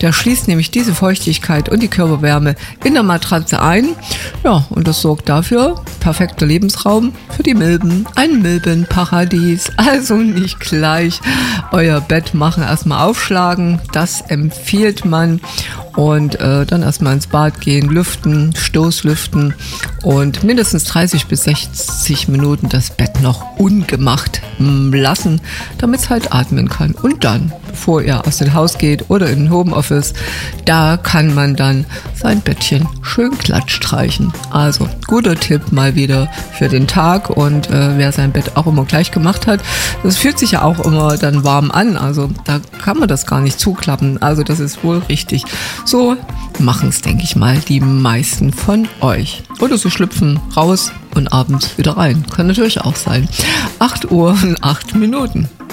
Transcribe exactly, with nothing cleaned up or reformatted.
Der schließt nämlich diese Feuchtigkeit und die Körperwärme in der Matratze ein. Ja, und das sorgt dafür, perfekter Lebensraum für die Milben. Ein Milbenparadies. Also nicht gleich euer Bett machen, erstmal aufschlagen. Das empfiehlt man. Und äh, dann erstmal ins Bad gehen, lüften, Stoßlüften und mindestens dreißig bis sechzig Minuten das Bett noch ungemacht lassen, damit es halt atmen kann. Und dann, bevor ihr aus dem Haus geht oder in den Homeoffice, da kann man dann sein Bettchen schön glatt streichen. Also guter Tipp mal wieder für den Tag. Und äh, wer sein Bett auch immer gleich gemacht hat, das fühlt sich ja auch immer dann warm an. Also da kann man das gar nicht zuklappen. Also das ist wohl richtig. So machen es, denke ich mal, die meisten von euch. Oder sie schlüpfen raus und abends wieder rein. Kann natürlich auch sein. acht Uhr und acht Minuten.